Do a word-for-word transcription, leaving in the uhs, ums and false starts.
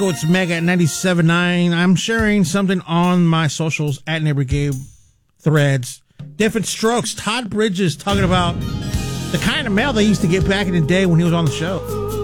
It's Mega at ninety-seven point nine. I'm sharing something on my socials at Neighbor Gabe threads. Different strokes. Todd Bridges talking about the kind of mail they used to get back in the day when he was on the show.